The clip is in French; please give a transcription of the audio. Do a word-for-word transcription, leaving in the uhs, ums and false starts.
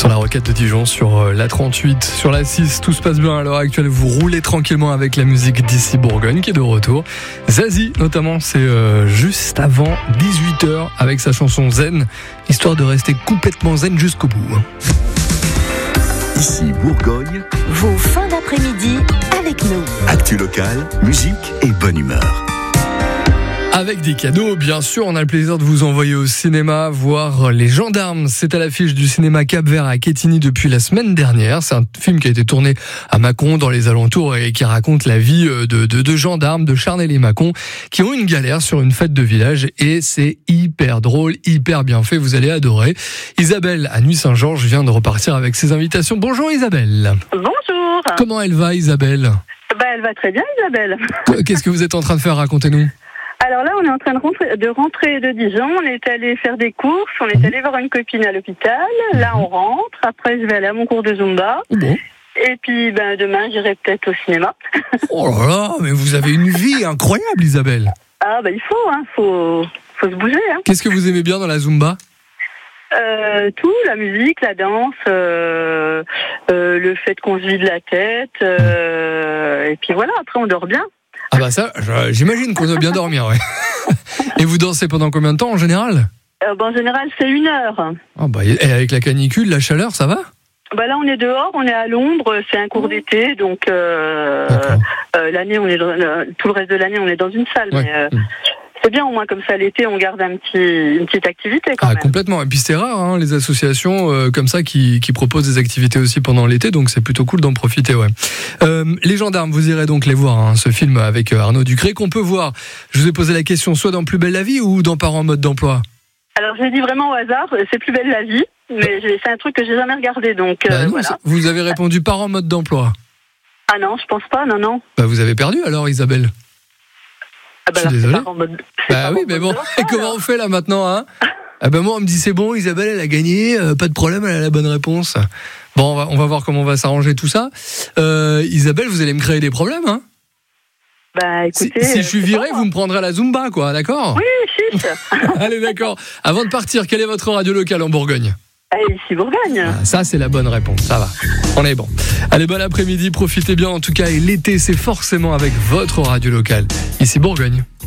la rocade de Dijon, sur la trente-huit, sur la six, tout se passe bien à l'heure actuelle. Vous roulez tranquillement avec la musique d'ici Bourgogne qui est de retour. Zazie notamment, c'est euh, juste avant dix-huit heures avec sa chanson Zen, histoire de rester complètement zen jusqu'au bout. Ici Bourgogne, vos fins d'après-midi avec nous. Actu locale, musique et bonne humeur. Avec des cadeaux, bien sûr, on a le plaisir de vous envoyer au cinéma voir Les Gendarmes. C'est à l'affiche du cinéma Cap-Vert à Quetigny depuis la semaine dernière. C'est un film qui a été tourné à Mâcon, dans les alentours, et qui raconte la vie de, de, de gendarmes de Charnay-les-Mâcon qui ont une galère sur une fête de village, et c'est hyper drôle, hyper bien fait, vous allez adorer. Isabelle, à Nuit-Saint-Georges, vient de repartir avec ses invitations. Bonjour Isabelle. Bonjour. Comment elle va, Isabelle ? Bah, elle va très bien, Isabelle. Qu'est-ce que vous êtes en train de faire ? Racontez-nous. Alors là, on est en train de rentrer, de rentrer de Dijon. On est allé faire des courses. On est Mmh. allé voir une copine à l'hôpital. Là, on rentre. Après, je vais aller à mon cours de Zumba. Bon. Et puis, ben, demain, j'irai peut-être au cinéma. Oh là là, mais vous avez une vie incroyable, Isabelle. Ah, bah, il faut, hein. Faut, faut se bouger, hein. Qu'est-ce que vous aimez bien dans la Zumba ? Euh, tout, la musique, la danse, euh, euh, le fait qu'on se vide la tête. Euh, et puis voilà, après, on dort bien. Ah bah ça, j'imagine qu'on doit bien dormir, ouais. Et vous dansez pendant combien de temps en général ? Euh, bah, en général, c'est une heure. Ah bah, et avec la canicule, la chaleur, ça va ? Bah là, on est dehors, on est à l'ombre, c'est un cours d'été, donc euh, euh, l'année, on est dans, euh, tout le reste de l'année, on est dans une salle. Ouais. Mais euh, Mmh. c'est bien, au moins comme ça, l'été, on garde un petit, une petite activité quand Ah, même. complètement. Et puis c'est rare, hein, les associations euh, comme ça qui, qui proposent des activités aussi pendant l'été, donc c'est plutôt cool d'en profiter, ouais. Euh, les Gendarmes, vous irez donc les voir, hein, ce film avec Arnaud Ducré, qu'on peut voir, je vous ai posé la question, soit dans Plus belle la vie ou dans Parents en mode d'emploi ? Alors, je l'ai dit vraiment au hasard, c'est Plus belle la vie, mais j'ai- c'est un truc que j'ai jamais regardé, donc euh, Bah non, voilà. vous avez répondu Parents en mode d'emploi. Ah non, je pense pas, non, non. Bah vous avez perdu alors, Isabelle. Ah bah Je suis alors, c'est désolé. pas en mode- c'est Bah pas oui, en mais mode bon, d'emploi, et comment alors. on fait là maintenant, hein ? Ah ben moi on me dit c'est bon, Isabelle elle a gagné, euh, pas de problème, elle a la bonne réponse. Bon, on va, on va voir comment on va s'arranger tout ça. Euh, Isabelle, vous allez me créer des problèmes, hein ? Bah Si, écoutez... si euh, je suis c'est viré, pas vous me prendrez à la Zumba, quoi, d'accord ? Oui, chiche. Allez, d'accord. Avant de partir, quelle est votre radio locale en Bourgogne ? Allez, ici Bourgogne. Ah, ça, c'est la bonne réponse, ça va. On est bon. Allez, bon après-midi, profitez bien en tout cas, et l'été, c'est forcément avec votre radio locale. Ici Bourgogne.